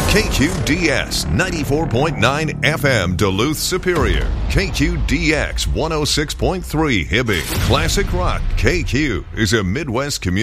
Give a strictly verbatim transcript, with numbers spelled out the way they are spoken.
K Q D S ninety-four point nine F M Duluth Superior. K Q D X one oh six point three Hibbing. Classic Rock K Q is a Midwest community